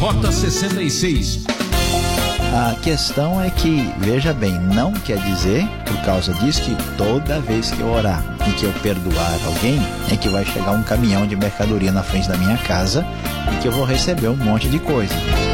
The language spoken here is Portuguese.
Rota 66. A questão é que, veja bem, não quer dizer, por causa disso, que toda vez que eu orar e que eu perdoar alguém, é que vai chegar um caminhão de mercadoria na frente da minha casa e que eu vou receber um monte de coisa.